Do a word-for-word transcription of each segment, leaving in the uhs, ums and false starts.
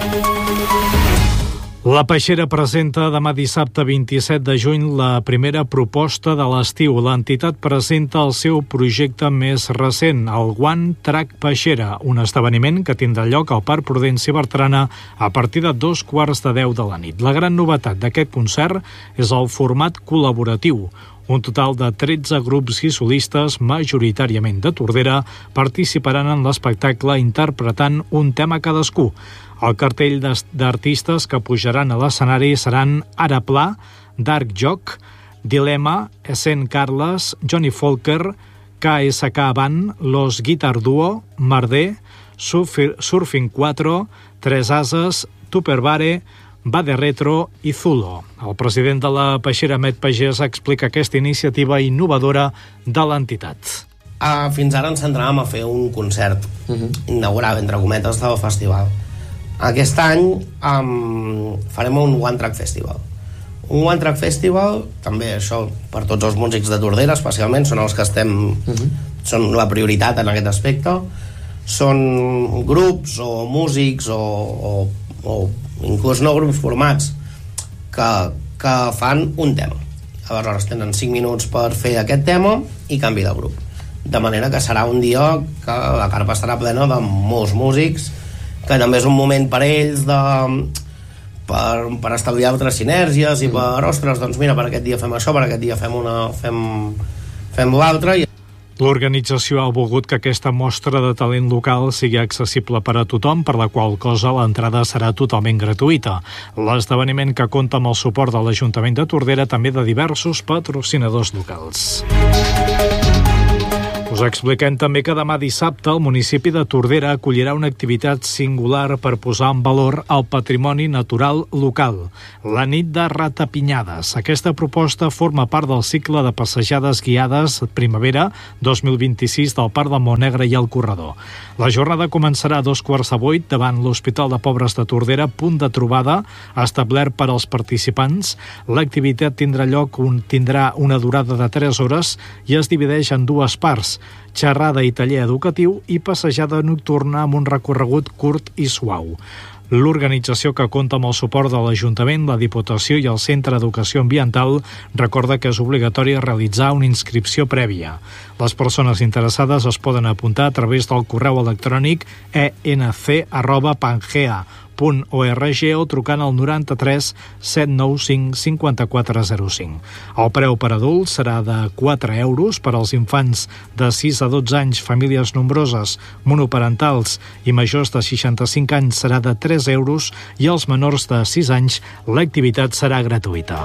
La Peixera presenta demà dissabte vint-i-set de juny la primera proposta de l'estiu. L'entitat presenta el seu projecte més recent, el One Track Peixera, un esdeveniment que tindrà lloc al Parc Prudenci Bertrana a partir de dos quarts de deu de la nit. La gran novetat d'aquest concert és el format col·laboratiu. Un total de tretze grups i solistes, majoritàriament de Tordera, participaran en l'espectacle interpretant un tema cadascú. El cartell d'artistes que pujaran a l'escenari seran Ara Pla, Dark Joc, Dilema, Essent Carles, Johnny Folker, K S K Band, Los Guitar Duo, Marder, Surfing quatre, Tres Ases, Tupperware, Bade Retro i Zulo. El president de la Peixera, Met Pagès, explica aquesta iniciativa innovadora de l'entitat. Uh, fins ara ens centràvem a fer un concert uh-huh. inaugural, entre cometes, del festival. Aquest any um, farem un One Track Festival. Un One Track Festival, també això per tots els músics de Tordera, especialment, són els que estem, uh-huh. són la prioritat en aquest aspecte. Són grups o músics o, o, o inclús no grups formats que, que fan un tema. Aleshores tenen cinc minuts per fer aquest tema i canvi de grup. De manera que serà un dia que la carpa estarà plena de molts músics, que també és un moment per ells de, per, per establir altres sinergies i per, ostres, doncs mira, per aquest dia fem això, per aquest dia fem una fem, fem l'altra. L'organització ha volgut que aquesta mostra de talent local sigui accessible per a tothom, per la qual cosa l'entrada serà totalment gratuïta. L'esdeveniment, que compta amb el suport de l'Ajuntament de Tordera, també de diversos patrocinadors locals. Us expliquem també que demà dissabte el municipi de Tordera acollirà una activitat singular per posar en valor el patrimoni natural local, la nit de ratapinyades. Aquesta proposta forma part del cicle de passejades guiades primavera dos mil vint-i-sis del Parc del Montnegre i el Corredor. La jornada començarà a dos quarts de vuit davant l'Hospital de Pobres de Tordera, punt de trobada establert per als participants. L'activitat tindrà lloc un, tindrà una durada de tres hores i es divideix en dues parts: xerrada i taller educatiu i passejada nocturna amb un recorregut curt i suau. L'organització, que compta amb el suport de l'Ajuntament, la Diputació i el Centre d'Educació Ambiental, recorda que és obligatori realitzar una inscripció prèvia. Les persones interessades es poden apuntar a través del correu electrònic e ene ce arroba pangea punt org o trucant al noranta-tres set nou cinc cinquanta-quatre zero cinc. El preu per adults serà de quatre euros, per als infants de sis a dotze anys, famílies nombroses, monoparentals i majors de seixanta-cinc anys serà de tres euros i als menors de sis anys l'activitat serà gratuïta.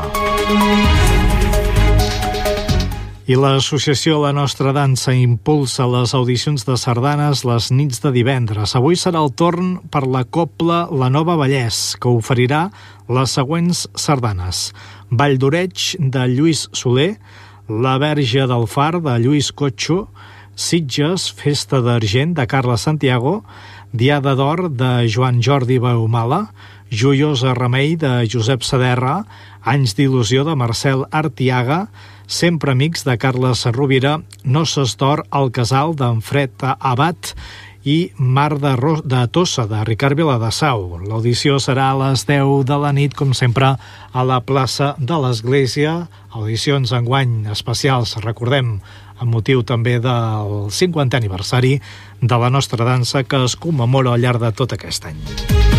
I l'associació La Nostra Dansa impulsa les audicions de sardanes les nits de divendres. Avui serà el torn per la cobla La Nova Vallès, que oferirà les següents sardanes: Vall d'Oreig, de Lluís Soler, La Verge del Far, de Lluís Cotxo, Sitges, Festa d'Argent, de Carles Santiago, Diada d'Or, de Joan Jordi Baumala, Joiosa Remei, de Josep Saderra, Anys d'il·lusió, de Marcel Artiaga, Sempre amics, de Carles Rovira, Noces d'Or al Casal, d'en Fred Abat, i Mar de, Ro- de Tossa, de Ricard Viladasau. L'audició serà a les deu de la nit, com sempre, a la plaça de l'Església. Audicions enguany especials, recordem, amb motiu també del cinquantè aniversari de La Nostra Dansa, que es commemora al llarg de tot aquest any.